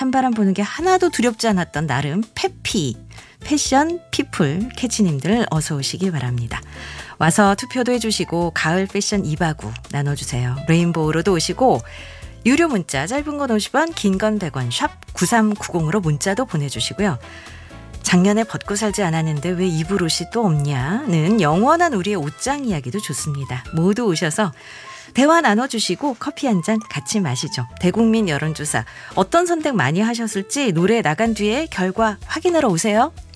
찬바람 부는 게 하나도 두렵지 않았던 나름 페피, 패션 피플 캐치님들 어서 오시기 바랍니다. 와서 투표도 해주시고 가을 패션 2바구 나눠주세요. 레인보우로도 오시고 유료 문자 짧은 건 50원 긴 건 100원 샵 9390으로 문자도 보내주시고요. 작년에 벗고 살지 않았는데 왜 입을 옷이 또 없냐는 영원한 우리의 옷장 이야기도 좋습니다. 모두 오셔서 대화 나눠주시고 커피 한 잔 같이 마시죠. 대국민 여론조사 어떤 선택 많이 하셨을지 노래 나간 뒤에 결과 확인하러 오세요.